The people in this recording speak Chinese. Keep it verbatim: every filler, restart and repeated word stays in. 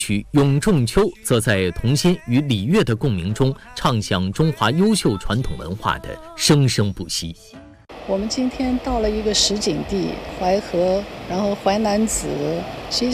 曲咏仲秋则在童心与礼乐的共鸣中，唱响中华优秀传统文化的生生不息。 我们今天到了一个实景地淮河，然后淮南子，其实